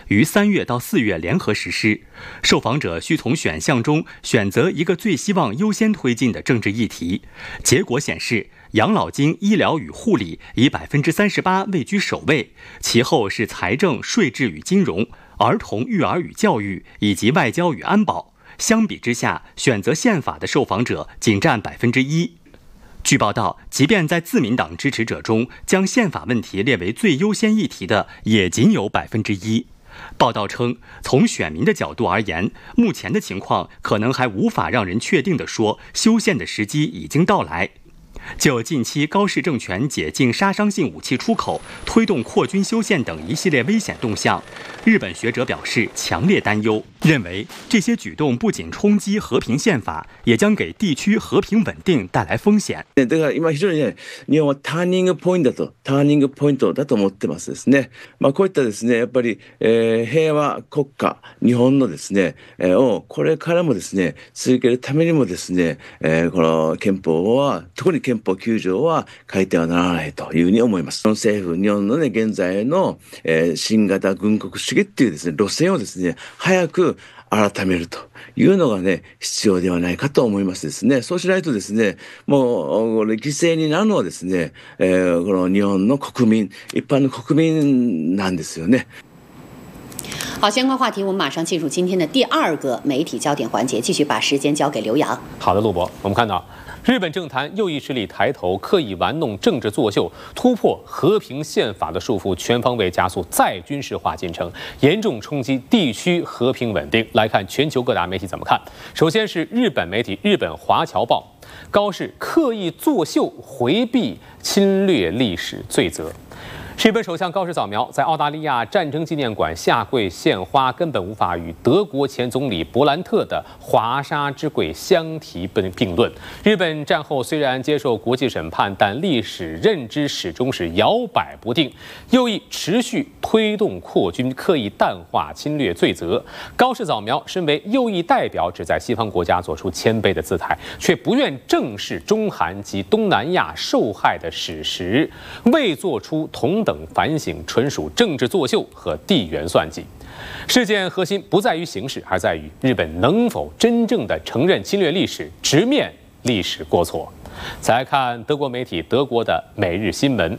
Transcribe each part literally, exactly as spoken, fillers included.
于三月到四月联合实施。受访者需从选项中选择一个最希望优先推进的政治议题。结果显示，养老金、医疗与护理以百分之三十八位居首位，其后是财政、税制与金融、儿童、育儿与教育以及外交与安保。相比之下，选择宪法的受访者仅占百分之一。据报道，即便在自民党支持者中，将宪法问题列为最优先议题的也仅有百分之一。报道称，从选民的角度而言，目前的情况可能还无法让人确定地说修宪的时机已经到来。就近期高市政权解禁杀伤性武器出口、推动扩军修宪等一系列危险动向，日本学者表示强烈担忧，认为这些举动不仅冲击和平宪法，也将给地区和平稳定带来風險。 だから今非常にね、日本はターニングポイントだと、ターニングポイントだと思ってますですね。まあこういったですね、やっぱり、えー、平和国家日本のですね、えー、をこれからもですね続けるためにもですね、えー、この憲法は特に憲法きゅう条は変えてはならないというふうに思います。政府日本のね現在の、えー、新型軍国主義っていうですね路線をですね早く改めるというのがね必要ではないかと思いますですね。そうしないとですね、もう犠牲になるのはですね、えー、この日本の国民、一般の国民なんですよね。 好，相关话题我们马上进入今天的第二个媒体焦点环节，继续把时间交给刘洋。 好的，陆博，我们看到日本政坛右翼势力抬头，刻意玩弄政治作秀，突破和平宪法的束缚，全方位加速再军事化进程，严重冲击地区和平稳定。来看全球各大媒体怎么看。首先是日本媒体，日本华侨报，高市刻意作秀，回避侵略历史罪责。日本首相高市早苗在澳大利亚战争纪念馆下跪献花，根本无法与德国前总理勃兰特的华沙之跪相提并论。日本战后虽然接受国际审判，但历史认知始终是摇摆不定。右翼持续推动扩军，刻意淡化侵略罪责。高市早苗身为右翼代表，只在西方国家做出谦卑的姿态，却不愿正视中韩及东南亚受害的史实，未做出同等反省，纯属政治作秀和地缘算计。事件核心不在于形势，而在于日本能否真正的承认侵略历史，直面历史过错。再来看德国媒体德国的《每日新闻》，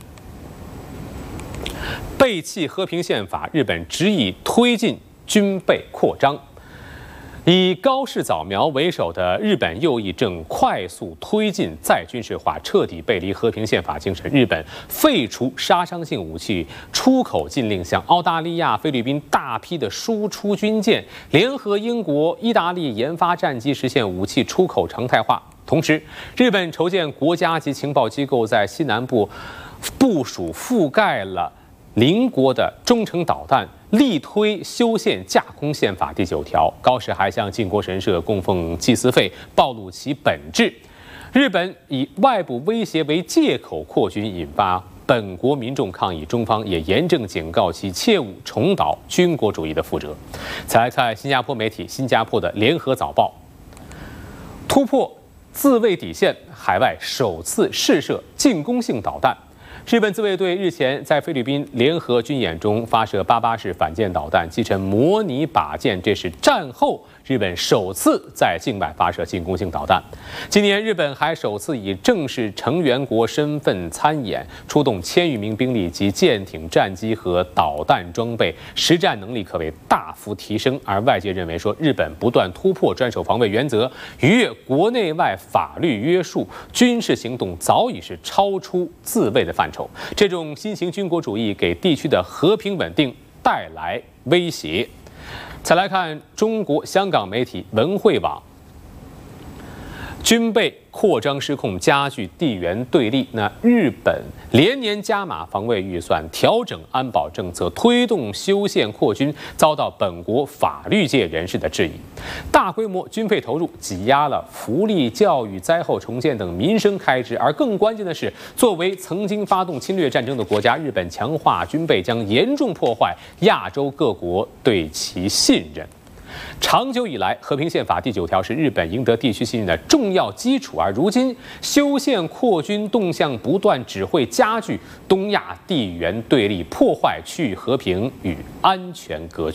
背弃和平宪法，日本执意推进军备扩张。以高市早苗为首的日本右翼正快速推进再军事化，彻底背离和平宪法精神。日本废除杀伤性武器出口禁令，向澳大利亚、菲律宾大批的输出军舰，联合英国、意大利研发战机，实现武器出口常态化。同时，日本筹建国家级情报机构，在西南部部署覆盖了邻国的中程导弹，力推修宪架空宪法第九条。高市还向靖国神社供奉祭祀费，暴露其本质。日本以外部威胁为借口扩军，引发本国民众抗议，中方也严正警告其切勿重蹈军国主义的覆辙。再来看新加坡媒体，新加坡的联合早报，突破自卫底线，海外首次试射进攻性导弹。日本自卫队日前在菲律宾联合军演中发射八八式反舰导弹，击沉模拟靶舰，这是战后日本首次在境外发射进攻性导弹。今年日本还首次以正式成员国身份参演，出动千余名兵力及舰艇、战机和导弹装备，实战能力可谓大幅提升。而外界认为说，日本不断突破专守防卫原则，逾越国内外法律约束，军事行动早已是超出自卫的范畴。这种新型军国主义给地区的和平稳定带来威胁。再来看中国香港媒体文汇网，军备扩张失控，加剧地缘对立。那日本连年加码防卫预算，调整安保政策，推动修宪扩军，遭到本国法律界人士的质疑。大规模军费投入挤压了福利、教育、灾后重建等民生开支，而更关键的是，作为曾经发动侵略战争的国家，日本强化军备将严重破坏亚洲各国对其信任。长久以来，和平宪法第九条是日本赢得地区信任的重要基础，而如今修宪扩军动向不断，只会加剧东亚地缘对立，破坏区域和平与安全格局。